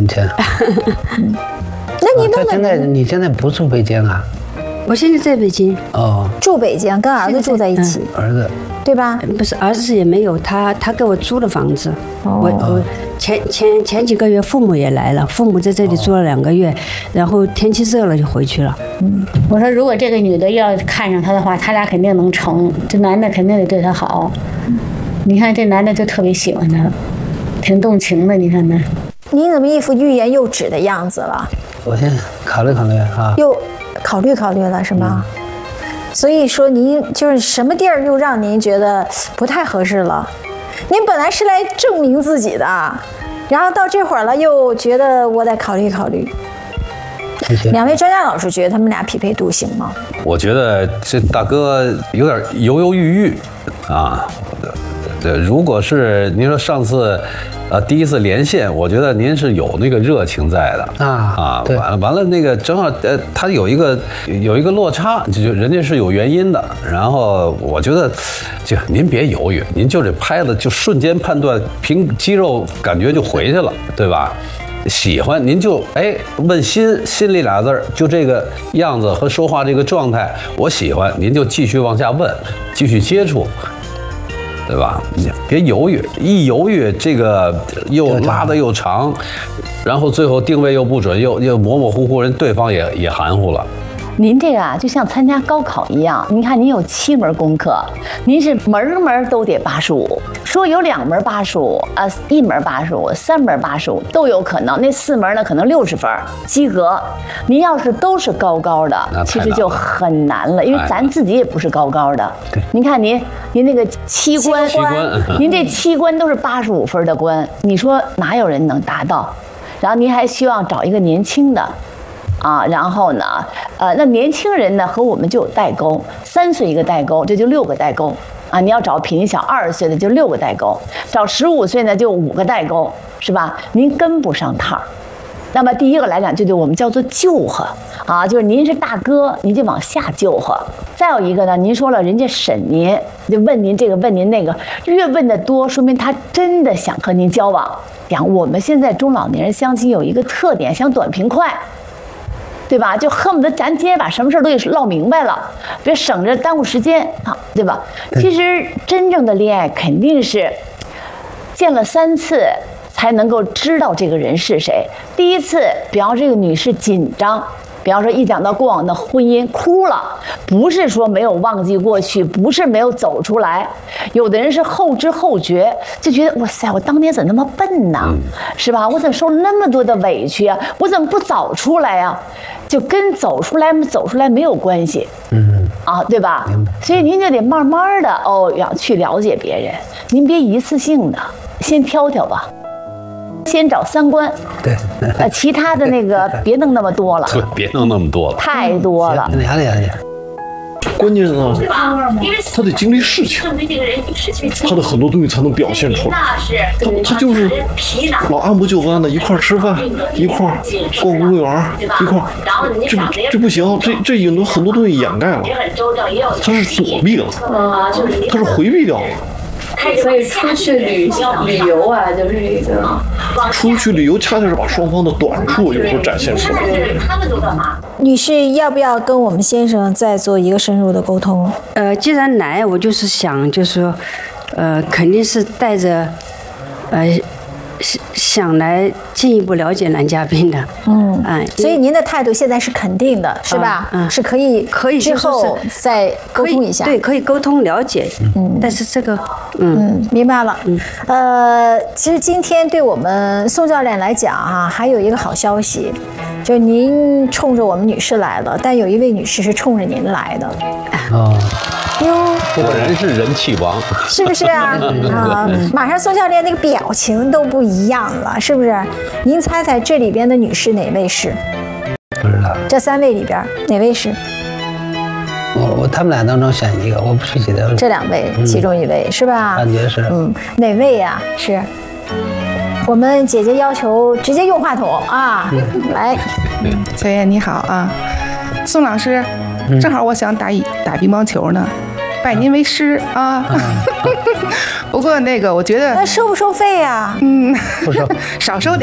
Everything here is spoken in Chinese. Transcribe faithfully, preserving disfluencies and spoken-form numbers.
很钱。 嗯，那你弄的、 啊、现在你现在不住北京啊？ 我现在在北京。 哦， 住北京，跟儿子住在一起。 嗯、儿子。 对吧？ 不是，儿子也没有，他他给我租的房子。 哦、 我我前前前几个月父母也来了，父母在这里住了两个月，然后天气热了就回去了。 嗯，我说如果这个女的要看上他的话，他俩肯定能成。这男的肯定得对他好。你看这男的就特别喜欢他，挺动情的。你看他， 你怎么一副欲言又止的样子了？ 我先考虑考虑啊。 又考虑考虑了是吗？嗯，所以说，您就是什么地儿又让您觉得不太合适了？您本来是来证明自己的，然后到这会儿了又觉得我得考虑考虑。两位专家老师觉得他们俩匹配度行吗？ 我觉得这大哥有点犹犹豫豫啊。对，如果是您说上次。呃，第一次连线，我觉得您是有那个热情在的啊啊，完了完了，那个正好呃，他有一个有一个落差，就人家是有原因的。然后我觉得，就您别犹豫，您就这拍的就瞬间判断，凭肌肉感觉就回去了，对吧？喜欢您就哎问心心里俩字儿，就这个样子和说话这个状态，我喜欢，您就继续往下问，继续接触。对吧？你别犹豫，一犹豫这个又拉得又长，然后最后定位又不准，又又模模糊糊，人对方也也含糊了。 您这个啊，就像参加高考一样，您看您有七门功课，您是门门都得八十五，说有两门八十五啊，一门八十五，三门八十五都有可能，那四门呢可能六十分及格。您要是都是高高的，其实就很难了，因为咱自己也不是高高的。 对， 您看您您那个七关， 七关， 您这七关都是八十五分的关，你说哪有人能达到？然后您还希望找一个年轻的。啊，然后呢，呃，那年轻人呢和我们就有代沟，三岁一个代沟，这就六个代沟啊。你要找比你小二十岁的就六个代沟，找十五岁呢就五个代沟，是吧？您跟不上趟儿。那么第一个来讲，就对我们叫做救和啊，就是您是大哥，您就往下救和。再有一个呢，您说了人家审您，就问您这个问您那个，越问的多，说明他真的想和您交往。讲我们现在中老年人相亲有一个特点，想短平快。对吧？就恨不得咱今天把什么事都给唠明白了，别省着耽误时间啊，对吧？其实真正的恋爱肯定是见了三次才能够知道这个人是谁。第一次，比方说这个女士紧张，比方说一讲到过往的婚姻哭了，不是说没有忘记过去，不是没有走出来，有的人是后知后觉，就觉得哇塞，我当年怎么那么笨呢？是吧？我怎么受了那么多的委屈啊？我怎么不早出来呀？就跟走出来没走出来没有关系，嗯啊，对吧？所以您就得慢慢的哦，要去了解别人，您别一次性的，先挑挑吧。先找三观， 对， 呃，其他的那个别弄那么多了， 对，别弄那么多了， 太多了。 了解了解。 关键是呢，他得经历事情，他的很多东西才能表现出来。他他就是老按部就班的，一块儿吃饭，一块儿逛公园，一块儿，这这不行，这这很多很多东西掩盖了，他是躲避了，他是回避掉了。 所以出去旅旅游啊，就是一个出去旅游，恰恰是把双方的短处有时候展现出来。 女士，要不要跟我们先生再做一个深入的沟通？ 呃，既然来，我就是想，就是说，呃，肯定是带着，呃，想来进一步了解男嘉宾的。嗯，哎， 所以您的态度现在是肯定的，是吧？嗯，是可以， 可以之后再沟通一下。 对，可以沟通了解。嗯，但是这个，嗯嗯，明白了。嗯，呃，其实今天对我们宋教练来讲啊，还有一个好消息，就您冲着我们女士来了，但有一位女士是冲着您来的。 哦。 哟， 果然是人气王， 是不是啊？啊，马上宋教练那个表情都不一样了，是不是？您猜猜这里边的女士哪位是？ 不知道。 这三位里边哪位是？ 我我他们俩当中选一个，我不是记得。 这两位，其中一位、嗯、是吧？ 感觉是。 嗯，哪位呀、啊？是。我们姐姐要求直接用话筒啊，嗯、来。 小燕你好啊，宋老师。正好我想打一打乒乓球呢，拜您为师啊。不过那个我觉得， 那收不收费呀？ 嗯，不收，少收点。